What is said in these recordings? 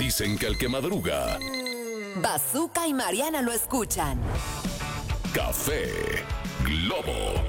Dicen que el que madruga, Bazooka y Mariana lo escuchan. Café Globo.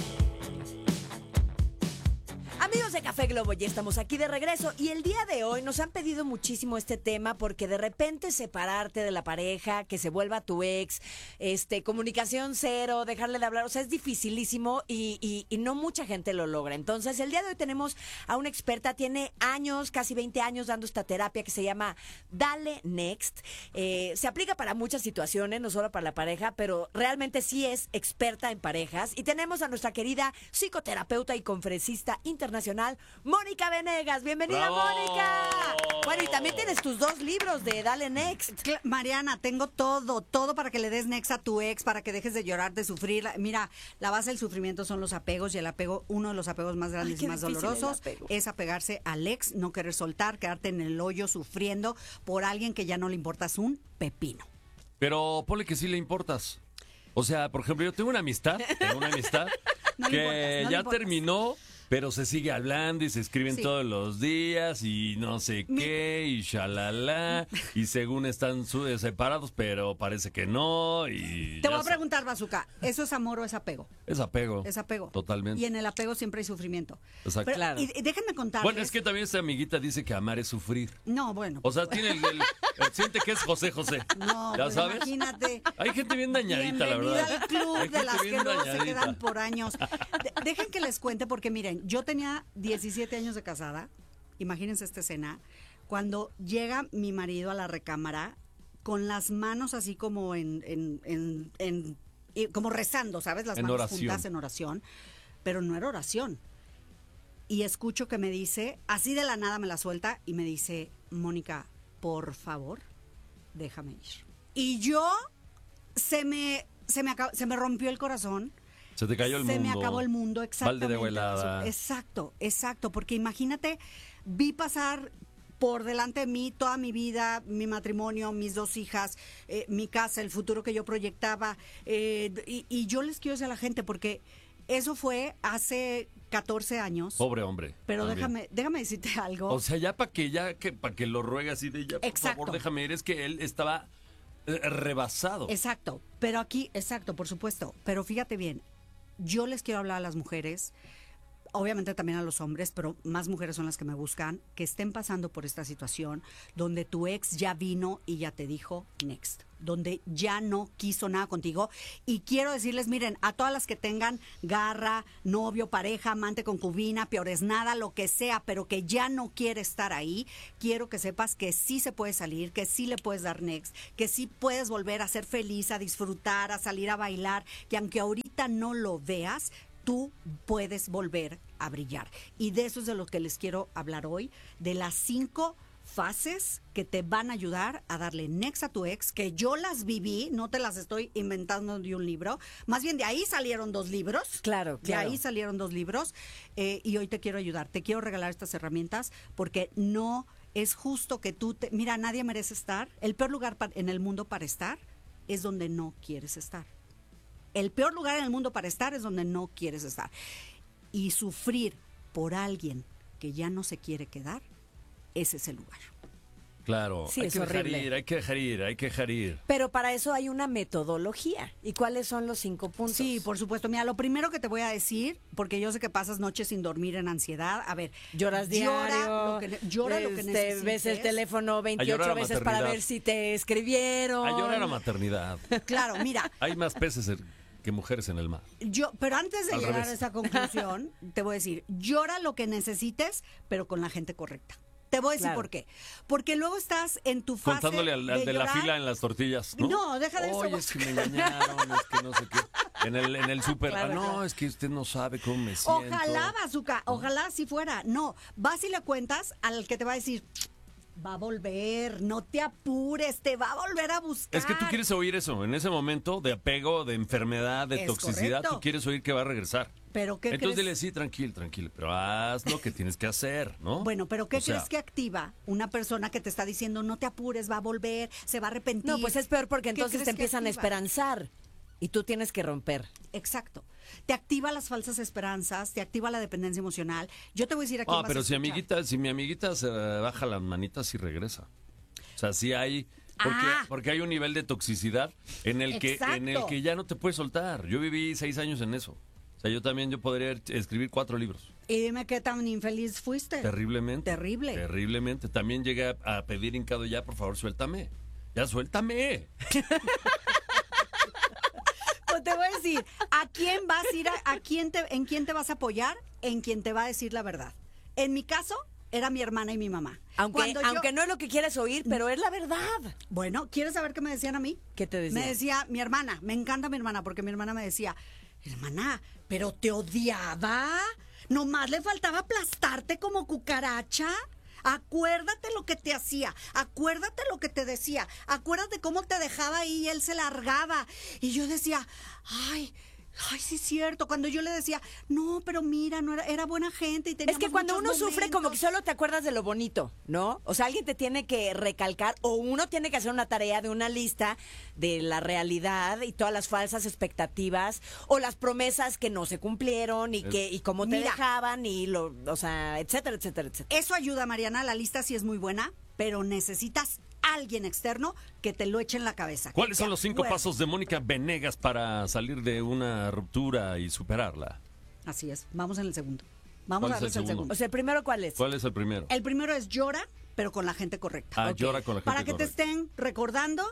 Amigos de Café Globo, ya estamos aquí de regreso y el día de hoy nos han pedido muchísimo este tema porque de repente separarte de la pareja, que se vuelva tu ex, comunicación cero, dejarle de hablar, o sea, es dificilísimo y no mucha gente lo logra. Entonces, el día de hoy tenemos a una experta, tiene años, casi 20 años dando esta terapia que se llama Dale Next. Se aplica para muchas situaciones, no solo para la pareja, pero realmente sí es experta en parejas. Y tenemos a nuestra querida psicoterapeuta y conferencista internacional, Mónica Venegas. ¡Bienvenida, ¡Bravo! Mónica! Bueno, y también tienes tus 2 libros de Dale Next. Mariana, tengo todo para que le des next a tu ex, para que dejes de llorar, de sufrir. Mira, la base del sufrimiento son los apegos y el apego, uno de los apegos más grandes y más dolorosos es apegarse al ex, no querer soltar, quedarte en el hoyo sufriendo por alguien que ya no le importas un pepino. Pero ponle que sí le importas. O sea, por ejemplo, yo tengo una amistad No le que importas, no le ya importas. terminó, pero se sigue hablando y se escriben Sí. todos los días y no sé qué y shalala y según están separados, pero parece que no y Te ya voy a preguntar, Bazooka, ¿eso es amor o es apego? Es apego. Es apego. Totalmente. Y en el apego siempre hay sufrimiento. Exacto. Pero, Claro. y déjenme contarles. Bueno, es que también esta amiguita dice que amar es sufrir. No, bueno. O sea, tiene siente que es José José. No, ¿Ya pues sabes? imagínate. Hay gente bien dañadita, la Bienvenida verdad. al club Hay de gente las que bien luego se dañadita. quedan por años. Dejen que les cuente porque miren, yo tenía 17 años de casada, imagínense esta escena, cuando llega mi marido a la recámara con las manos así como como rezando, ¿sabes? Las En manos oración. juntas en oración, pero no era oración. Y escucho que me dice, así de la nada me la suelta y me dice, Mónica, por favor, déjame ir. Y yo se me rompió el corazón. Se te cayó el Se mundo. me acabó el mundo, exactamente. Balde de agua helada. Exacto, porque imagínate, vi pasar por delante de mí toda mi vida, mi matrimonio, mis 2 hijas, mi casa, el futuro que yo proyectaba, y yo les quiero decir a la gente, porque eso fue hace 14 años. Pobre hombre. Pero también. déjame decirte algo. O sea, ya para que lo ruegue así de ya, por Exacto. favor, déjame ir. Es que él estaba rebasado. Exacto, pero aquí, exacto, por supuesto. Pero fíjate bien, yo les quiero hablar a las mujeres, obviamente también a los hombres, pero más mujeres son las que me buscan, que estén pasando por esta situación donde tu ex ya vino y ya te dijo next, donde ya no quiso nada contigo. Y quiero decirles, miren, a todas las que tengan garra, novio, pareja, amante, concubina, peores nada, lo que sea, pero que ya no quiere estar ahí, quiero que sepas que sí se puede salir, que sí le puedes dar next, que sí puedes volver a ser feliz, a disfrutar, a salir a bailar, que aunque ahorita no lo veas, tú puedes volver a brillar. Y de eso es de lo que les quiero hablar hoy, de las 5 fases que te van a ayudar a darle next a tu ex, que yo las viví, no te las estoy inventando de un libro, más bien de ahí salieron 2 libros. Claro. De ahí salieron 2 libros, y hoy te quiero ayudar, te quiero regalar estas herramientas, porque no es justo que mira, nadie merece estar, el peor lugar en el mundo para estar es donde no quieres estar. El peor lugar en el mundo para estar es donde no quieres estar. Y sufrir por alguien que ya no se quiere quedar, ese es el lugar. Claro, Sí, hay es que dejar horrible. ir, hay que dejar ir. Pero para eso hay una metodología. ¿Y cuáles son los 5 puntos? Sí, por supuesto. Mira, lo primero que te voy a decir, porque yo sé que pasas noches sin dormir en ansiedad. A ver, Lloras diario, llora lo que necesites. ves el teléfono llorar 28 a veces para maternidad. ver si te escribieron. A llorar a maternidad. Claro, mira, Hay más peces que mujeres en el mar. pero antes de Al llegar revés. a esa conclusión, te voy a decir, llora lo que necesites, pero con la gente correcta. Te voy a decir Claro. por qué. Porque luego estás en tu fase Contándole al de la llorar. fila en las tortillas, ¿no? No, deja de eso. Oye, es que me engañaron, es que no sé qué. En el súper. Claro, no, claro. es que usted no sabe cómo me siento. Ojalá, Bazooka, ojalá si fuera. No, vas y le cuentas al que te va a decir, va a volver, no te apures, te va a volver a buscar. Es que tú quieres oír eso, en ese momento de apego, de enfermedad, de Es toxicidad, correcto. tú quieres oír que va a regresar. ¿Pero qué Entonces crees? dile, sí, tranquilo, pero haz lo que tienes que hacer, ¿no? Bueno, pero ¿qué O sea, crees que activa una persona que te está diciendo, no te apures, va a volver, se va a arrepentir? No, pues es peor porque ¿Qué entonces crees te que empiezan a activa? esperanzar y tú tienes que romper. Exacto. Te activa las falsas esperanzas, te activa la dependencia emocional. Yo te voy a decir aquí. pero si mi amiguita se baja las manitas y regresa. O sea, sí hay... Porque hay un nivel de toxicidad en el que ya no te puedes soltar. Yo viví 6 años en eso. O sea, yo podría escribir 4 libros. Y dime qué tan infeliz fuiste. Terriblemente. Terrible. Terriblemente. También llegué a pedir hincado ya, por favor, suéltame. Ya, suéltame. Pues te voy a decir, ¿a quién vas a ir? ¿En quién te vas a apoyar? En quien te va a decir la verdad. En mi caso, era mi hermana y mi mamá. Aunque no es lo que quieres oír, pero es la verdad. Bueno, ¿quieres saber qué me decían a mí? ¿Qué te decían? Me decía mi hermana, me encanta mi hermana, porque mi hermana me decía, hermana, ¿pero te odiaba? ¿Nomás le faltaba aplastarte como cucaracha? Acuérdate lo que te hacía, acuérdate lo que te decía, acuérdate cómo te dejaba ahí y él se largaba. Y yo decía, ay, sí es cierto. Cuando yo le decía, no, pero mira, no era buena gente y teníamos Es que cuando uno muchos sufre, como que momentos. solo te acuerdas de lo bonito, ¿no? O sea, alguien te tiene que recalcar o uno tiene que hacer una tarea de una lista de la realidad y todas las falsas expectativas o las promesas que no se cumplieron y cómo te Mira. dejaban o sea, etcétera, etcétera, etcétera. Eso ayuda, Mariana, la lista sí es muy buena, pero necesitas alguien externo que te lo eche en la cabeza. ¿Cuáles que son los 5 acuerde. pasos de Mónica Venegas para salir de una ruptura y superarla? Así es, vamos en el segundo. Vamos ¿Cuál a es el darles el segundo? segundo. O sea, ¿el primero cuál es? ¿Cuál es el primero? El primero es llora, pero con la gente correcta. Ah, llora con la gente Para que te correcta. estén recordando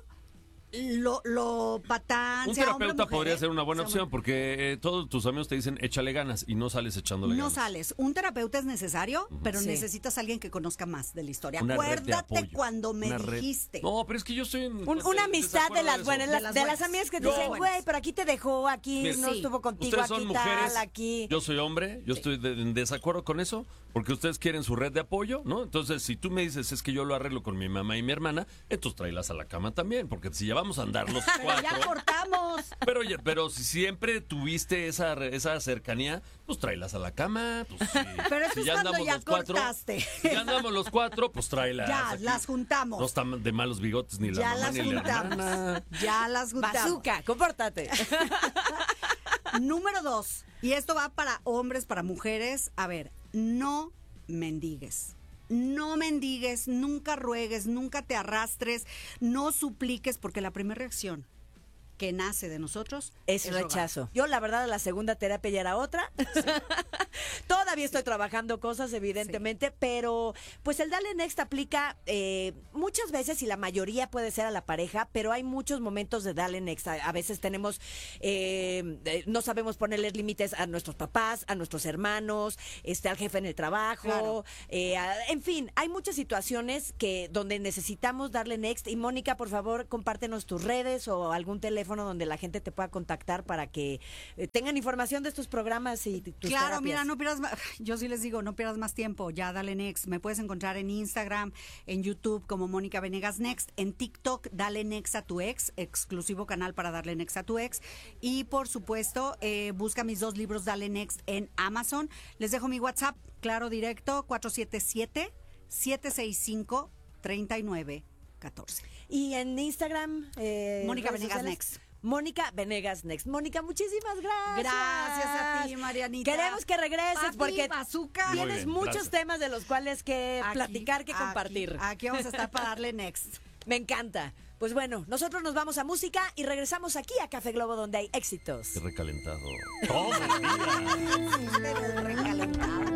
lo patán, Un sea hombre o terapeuta mujer, podría ser una buena sea opción hombre. porque todos tus amigos te dicen échale ganas y no sales echándole No ganas. sales. Un terapeuta es necesario, pero Sí. necesitas a alguien que conozca más de la historia. Una red de Acuérdate apoyo. cuando me Una red. dijiste. No, pero es que yo estoy en... Una amistad de las buenas, De de las las buenas. amigas que te No. dicen, güey, pero aquí te dejó, aquí Mira, no sí. estuvo contigo, Ustedes son aquí mujeres, tal, aquí. yo soy hombre, yo estoy en desacuerdo con eso, porque ustedes quieren su red de apoyo, ¿no? Entonces, si tú me dices, es que yo lo arreglo con mi mamá y mi hermana, entonces tráelas a la cama también, porque si ya vamos a andar los Pero ya cuatro... cortamos. Pero si siempre tuviste esa cercanía, pues tráelas a la cama. Pues, Pero eso si es ya cuando andamos ya los cuatro, cortaste. si ya andamos los 4, pues tráelas. Ya, aquí. las juntamos. No están de malos bigotes ni la Ya mamá las ni la juntamos. hermana. Ya las juntamos. Bazooka, compórtate. Número 2, y esto va para hombres, para mujeres. A ver, no mendigues. No mendigues, nunca ruegues, nunca te arrastres, no supliques, porque la primera reacción que nace de nosotros Es rogar. rechazo. Yo, la verdad, la segunda terapia ya era otra. Todavía estoy trabajando cosas, evidentemente, pero pues el Dale Next aplica muchas veces y la mayoría puede ser a la pareja, pero hay muchos momentos de Dale Next. A veces tenemos, no sabemos ponerles límites a nuestros papás, a nuestros hermanos, al jefe en el trabajo, Claro. en fin, hay muchas situaciones donde necesitamos darle Next. Y Mónica, por favor, compártenos tus redes o algún teléfono donde la gente te pueda contactar para que tengan información de estos programas y tus Claro, terapias. mira, no pierdas más, yo sí les digo, no pierdas más tiempo, ya dale next. Me puedes encontrar en Instagram, en YouTube como Mónica Venegas Next, en TikTok dale next a tu ex, exclusivo canal para darle next a tu ex, y por supuesto busca mis 2 libros Dale Next en Amazon. Les dejo mi WhatsApp, claro, directo, 477-765-3914. Y en Instagram, Mónica redes Venegas sociales. Next. Mónica Venegas Next. Mónica, muchísimas gracias. Gracias a ti, Marianita. Queremos que regreses Papi, porque bazooka. Muy tienes bien, muchos gracias. temas de los cuales que platicar, que compartir. Aquí vamos a estar para darle next. Me encanta. Pues bueno, nosotros nos vamos a música y regresamos aquí a Café Globo donde hay éxitos. Qué recalentado. ¡Toma, vida! Recalentado.